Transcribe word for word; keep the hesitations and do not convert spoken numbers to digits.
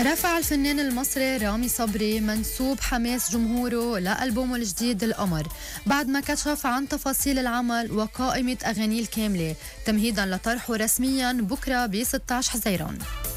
رفع الفنان المصري رامي صبري منسوب حماس جمهوره لألبومه الجديد القمر بعد ما كشف عن تفاصيل العمل وقائمة أغانيه الكاملة تمهيدا لطرحه رسميا بكرة ب ستة عشر حزيران.